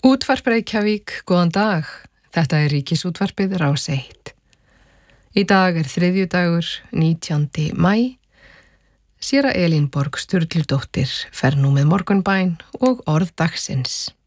Útvarp Reykjavík, góðan dag. Þetta er Ríkisútvarpið Rás 1. Í dag er þriðjudagur, 19. maí. Séra Elínborg Sturludóttir fer nú með morgunbæn og orð dagsins.